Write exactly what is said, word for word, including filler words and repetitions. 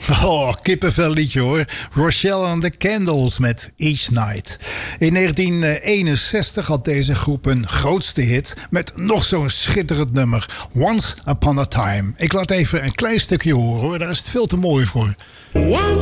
Oh, kippenvel liedje hoor. Rochelle and the Candles met Each Night. In negentien eenenzestig had deze groep een grootste hit met nog zo'n schitterend nummer. Once Upon a Time. Ik laat even een klein stukje horen hoor, daar is het veel te mooi voor.